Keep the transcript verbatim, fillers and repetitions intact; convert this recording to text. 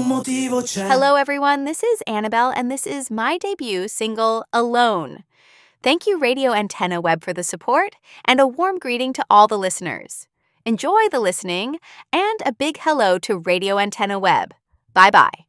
motivo c'è. Hello, everyone. This is Annabelle, and this is my debut single, Alone. Thank you, Radio Antenna Web, for the support, and a warm greeting to all the listeners. Enjoy the listening, and a big hello to Radio Antenna Web. Bye-bye.